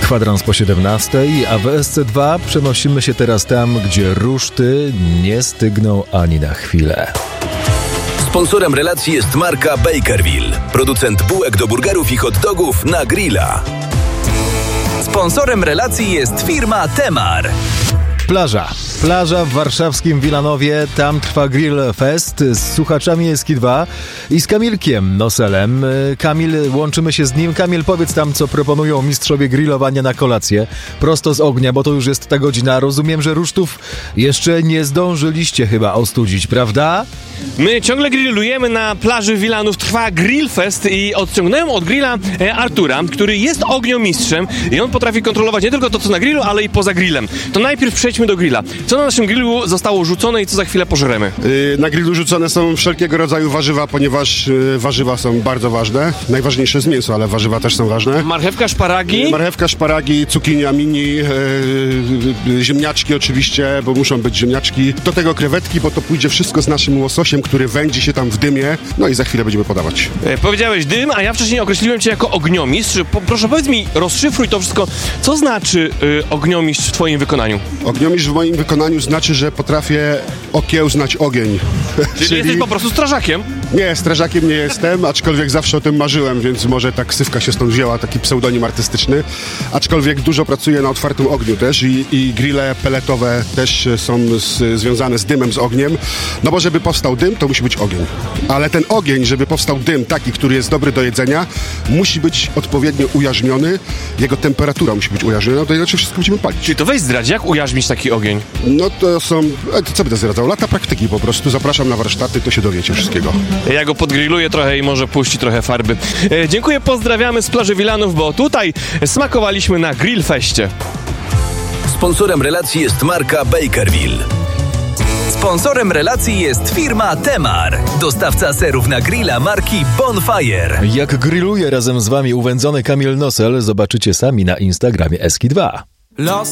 Kwadrans po 17, a w SC2 przenosimy się teraz tam, gdzie ruszty nie stygną ani na chwilę. Sponsorem relacji jest marka Bakerville, producent bułek do burgerów i hot dogów na grilla. Sponsorem relacji jest firma Temar. Plaża w warszawskim Wilanowie, tam trwa Grill Fest z słuchaczami SK2 i z Kamilkiem Noselem. Kamil, łączymy się z nim. Kamil, powiedz tam, co proponują mistrzowie grillowania na kolację. Prosto z ognia, bo to już jest ta godzina. Rozumiem, że rusztów jeszcze nie zdążyliście chyba ostudzić, prawda? My ciągle grillujemy na plaży Wilanów, trwa Grill Fest i odciągnąłem od grilla Artura, który jest ogniomistrzem i on potrafi kontrolować nie tylko to, co na grillu, ale i poza grillem. To najpierw przejdźmy do grilla. Co na naszym grillu zostało rzucone i co za chwilę pożremy? Na grillu rzucone są wszelkiego rodzaju warzywa, ponieważ warzywa są bardzo ważne. Najważniejsze jest mięso, ale warzywa też są ważne. Marchewka, szparagi, cukinia mini, ziemniaczki oczywiście, bo muszą być ziemniaczki. Do tego krewetki, bo to pójdzie wszystko z naszym łososiem, który wędzi się tam w dymie. No i za chwilę będziemy podawać. Powiedziałeś dym, a ja wcześniej określiłem cię jako ogniomistrz. Proszę, powiedz mi, rozszyfruj to wszystko. Co znaczy ogniomistrz w twoim wykonaniu? Ogniomistrz w moim wykonaniu znaczy, że potrafię okiełznać ogień. Czyli jesteś po prostu strażakiem? Nie, strażakiem nie jestem, aczkolwiek zawsze o tym marzyłem, więc może ta ksywka się stąd wzięła, taki pseudonim artystyczny. Aczkolwiek dużo pracuję na otwartym ogniu też i grille pelletowe też są związane z dymem, z ogniem. No bo żeby powstał dym, to musi być ogień. Ale ten ogień, żeby powstał dym taki, który jest dobry do jedzenia, musi być odpowiednio ujarzmiony. Jego temperatura musi być ujarzmiona, to inaczej wszystko będziemy palić. Czyli to weź zdradź, jak ujarzmić taki ogień? No to są... Co będę zdradzał? Lata praktyki po prostu. Zapraszam na warsztaty, to się dowiecie wszystkiego. Ja go podgrilluję trochę i może puści trochę farby. Dziękuję, pozdrawiamy z plaży Wilanów, bo tutaj smakowaliśmy na Grillfeście. Sponsorem relacji jest marka Bakerville. Sponsorem relacji jest firma Temar, dostawca serów na grilla marki Bonfire. Jak grilluje razem z wami uwędzony Kamil Nosel, zobaczycie sami na Instagramie SK2.